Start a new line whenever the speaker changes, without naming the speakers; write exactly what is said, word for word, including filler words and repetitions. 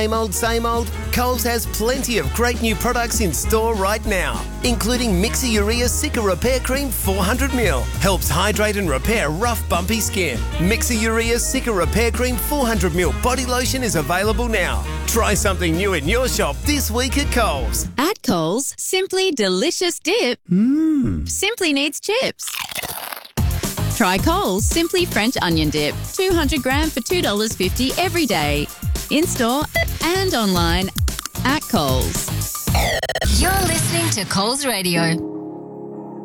Same old, same old? Coles has plenty of great new products in store right now, including Mixer Urea Cica Repair Cream four hundred milliliters. Helps hydrate and repair rough, bumpy skin. Mixer Urea Cica Repair Cream four hundred milliliters body lotion is available now. Try something new in your shop this week at Coles.
At Coles, Simply Delicious Dip
Mmm.
simply needs chips. Try Coles Simply French Onion Dip, two hundred gram for two dollars fifty every day. In-store and online at Coles.
You're listening to Coles Radio.